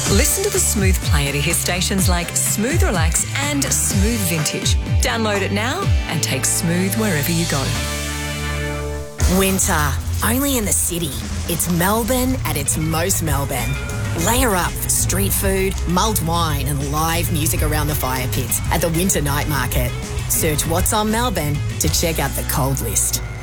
Listen to the Smooth Player to hear stations like Smooth Relax and Smooth Vintage. Download it now and take Smooth wherever you go. Winter, only in the city. It's Melbourne at its most Melbourne. Layer up for street food, mulled wine and live music around the fire pit at the Winter Night Market. Search What's on Melbourne to check out the cold list.